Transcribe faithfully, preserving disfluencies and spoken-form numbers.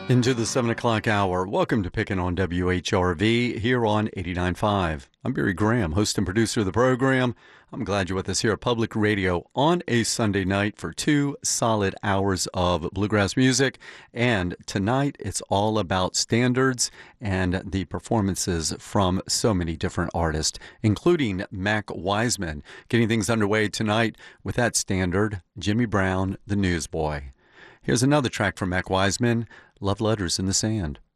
Into the seven o'clock hour. Welcome to Pickin' on W H R V here on eighty-nine point five. I'm Barry Graham, host and producer of the program. I'm glad you're with us here at Public Radio on a Sunday night for two solid hours of bluegrass music. And tonight, it's all about standards and the performances from so many different artists, including Mac Wiseman. Getting things underway tonight with that standard, Jimmy Brown, the Newsboy. Here's another track from Mac Wiseman, Love Letters in the Sand.